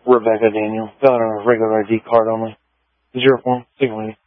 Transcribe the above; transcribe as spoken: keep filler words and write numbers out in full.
Rebecca Daniel. Got a regular I D card only. Zero form. Single lady.